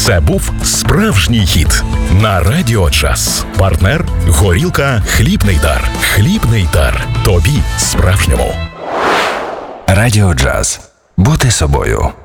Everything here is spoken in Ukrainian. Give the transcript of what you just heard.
Це був справжній хіт на Радіо Джаз. Партнер – горілка «Хлібний дар». «Хлібний дар». Тобі справжньому. Радіо Джаз. Бути собою.